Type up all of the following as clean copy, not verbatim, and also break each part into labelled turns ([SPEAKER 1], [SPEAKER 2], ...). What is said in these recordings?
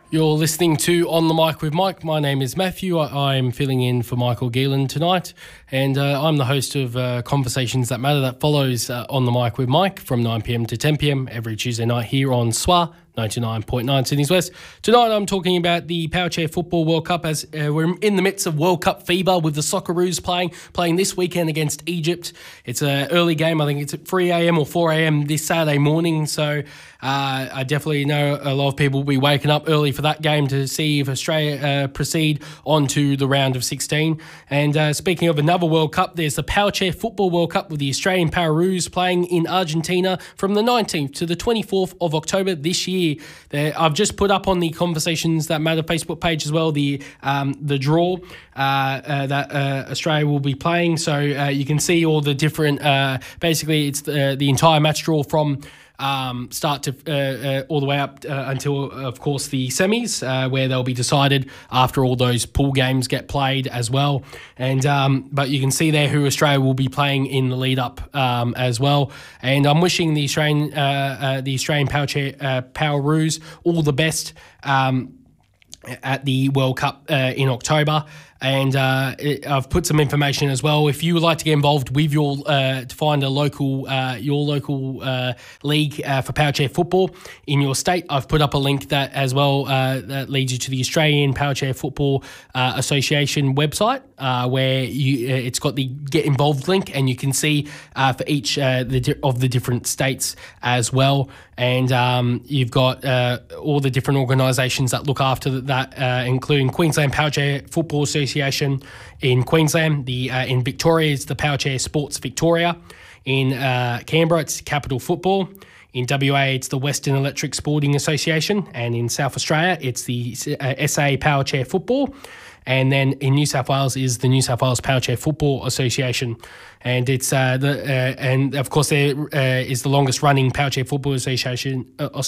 [SPEAKER 1] You're listening to On the Mic with Mike. My name is Matthew. I'm filling in for Michael Geelan tonight, and I'm the host of Conversations That Matter that follows On the Mic with Mike from 9pm to 10pm every Tuesday night here on SWA 99.9 Sydney's West. Tonight I'm talking about the Power Chair Football World Cup as we're in the midst of World Cup fever with the Socceroos playing this weekend against Egypt. It's an early game. I think it's at 3am or 4am this Saturday morning, so I definitely know a lot of people will be waking up early for that game to see if Australia proceed on to the round of 16. And speaking of another World Cup, there's the Power Chair Football World Cup with the Australian Poweroos playing in Argentina from the 19th to the 24th of October this year. I've just put up on the Conversations That Matter Facebook page as well the draw that Australia will be playing. So you can see all the different, basically it's the entire match draw from start to all the way up until, of course, the semis, where they'll be decided after all those pool games get played as well. And but you can see there who Australia will be playing in the lead up as well. And I'm wishing the Australian Power Chair Poweroos all the best at the World Cup in October. And I've put some information as well. If you would like to get involved with your to find a local league for Power Chair Football in your state, I've put up a link that as well that leads you to the Australian Power Chair Football Association website, where it's got the Get Involved link, and you can see for each of the different states as well. And you've got all the different organisations that look after that, including Queensland Power Chair Football Association in Queensland. In Victoria, it's the Power Chair Sports Victoria. In Canberra, it's Capital Football. In WA, it's the Western Electric Sporting Association. And in South Australia, it's the SA Power Chair Football. And then in New South Wales is the New South Wales Power Chair Football Association. And it's and of course there is the longest running Power Chair Football Association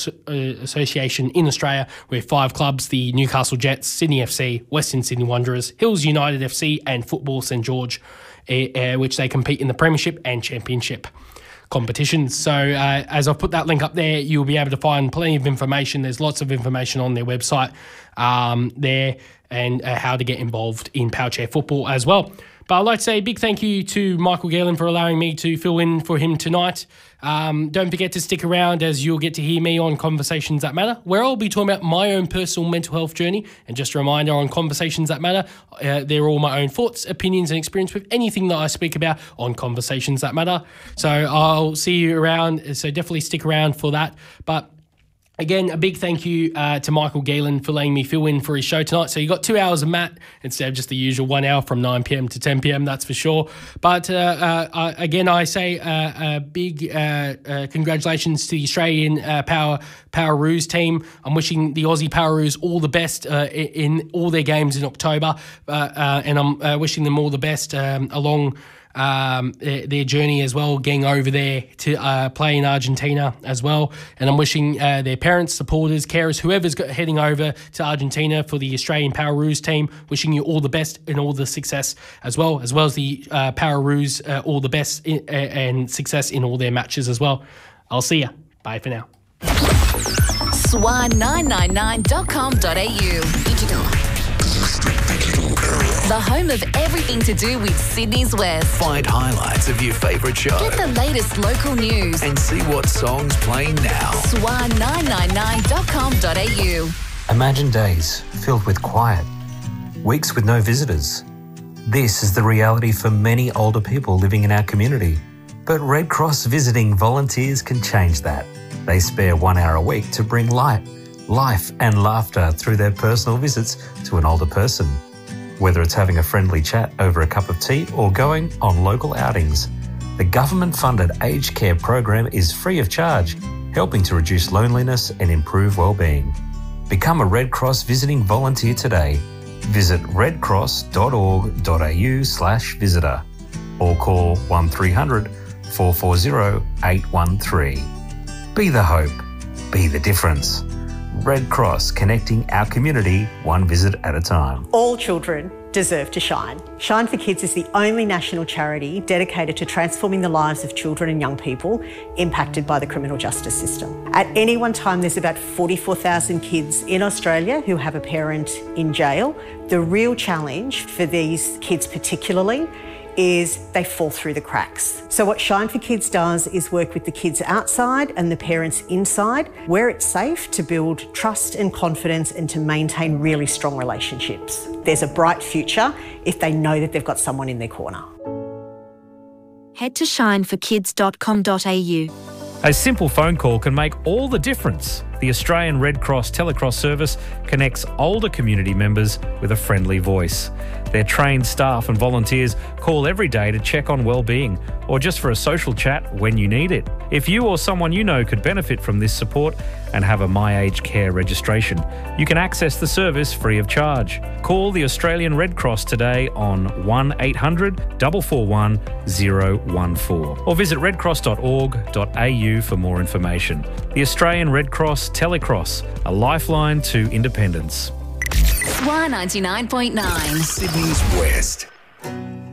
[SPEAKER 1] in Australia, with 5 clubs: the Newcastle Jets, Sydney FC, Western Sydney Wanderers, Hills United FC, and Football St George, which they compete in the Premiership and Championship competitions. So as I've put that link up there, you'll be able to find plenty of information. There's lots of information on their website there, and how to get involved in Power Chair Football as well. But I'd like to say a big thank you to Michael Geelan for allowing me to fill in for him tonight. Don't forget to stick around, as you'll get to hear me on Conversations That Matter, where I'll be talking about my own personal mental health journey. And just a reminder, on Conversations That Matter, they're all my own thoughts, opinions and experience with anything that I speak about on Conversations That Matter. So I'll see you around, so definitely stick around for that. But again, a big thank you to Michael Geelan for letting me fill in for his show tonight. So you got 2 hours of Matt instead of just the usual 1 hour from 9pm to 10pm, that's for sure. But I say a big congratulations to the Australian Poweroos team. I'm wishing the Aussie Poweroos all the best in all their games in October, and I'm wishing them all the best along their journey as well, getting over there to play in Argentina as well. And I'm wishing their parents, supporters, carers, whoever's heading over to Argentina for the Australian Poweroos team, wishing you all the best and all the success as well as the Poweroos, all the best and success in all their matches as well. I'll see ya. Bye for now.
[SPEAKER 2] SWA999.com.au Digital. The home of everything to do with Sydney's West.
[SPEAKER 3] Find highlights of your favourite show.
[SPEAKER 2] Get the latest local news.
[SPEAKER 3] And see what songs play now.
[SPEAKER 2] SWA999.com.au.
[SPEAKER 4] Imagine days filled with quiet, weeks with no visitors. This is the reality for many older people living in our community. But Red Cross visiting volunteers can change that. They spare 1 hour a week to bring light, life and laughter through their personal visits to an older person. Whether it's having a friendly chat over a cup of tea or going on local outings, the government-funded aged care program is free of charge, helping to reduce loneliness and improve well-being. Become a Red Cross visiting volunteer today. Visit redcross.org.au/visitor or call 1300 440 813. Be the hope. Be the difference. Red Cross, connecting our community one visit at a time.
[SPEAKER 5] All children deserve to shine. Shine for Kids is the only national charity dedicated to transforming the lives of children and young people impacted by the criminal justice system. At any one time, there's about 44,000 kids in Australia who have a parent in jail. The real challenge for these kids particularly is they fall through the cracks. So what Shine for Kids does is work with the kids outside and the parents inside, where it's safe to build trust and confidence and to maintain really strong relationships. There's a bright future if they know that they've got someone in their corner.
[SPEAKER 6] Head to shineforkids.com.au.
[SPEAKER 7] A simple phone call can make all the difference. The Australian Red Cross Telecross service connects older community members with a friendly voice. Their trained staff and volunteers call every day to check on well-being or just for a social chat when you need it. If you or someone you know could benefit from this support and have a My Aged Care registration, you can access the service free of charge. Call the Australian Red Cross today on 1800 441 014 or visit redcross.org.au for more information. The Australian Red Cross Telecross, a lifeline to independence.
[SPEAKER 2] Y 99.9.
[SPEAKER 3] Sydney's West.